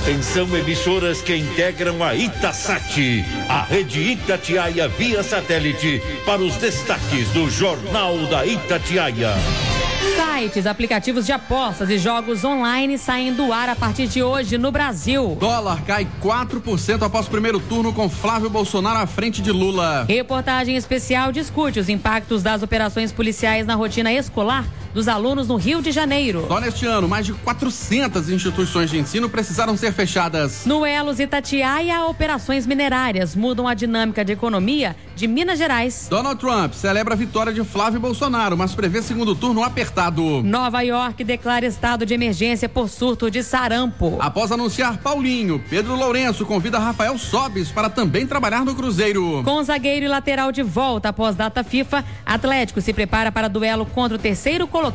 Atenção, emissoras que integram a Itasat, a rede Itatiaia via satélite, para os destaques do Jornal da Itatiaia. Sites, aplicativos de apostas e jogos online saem do ar a partir de hoje no Brasil. Dólar cai 4% após o primeiro turno, com Flávio Bolsonaro à frente de Lula. Reportagem especial discute os impactos das operações policiais na rotina escolar dos alunos no Rio de Janeiro. Só neste ano, mais de 400 instituições de ensino precisaram ser fechadas. No Elos Itatiaia, operações minerárias mudam a dinâmica de economia de Minas Gerais. Donald Trump celebra a vitória de Flávio Bolsonaro, mas prevê segundo turno apertado. Nova York declara estado de emergência por surto de sarampo. Após anunciar Paulinho, Pedro Lourenço convida Rafael Sobis para também trabalhar no Cruzeiro. Com zagueiro e lateral de volta após data FIFA, Atlético se prepara para duelo contra o terceiro colocado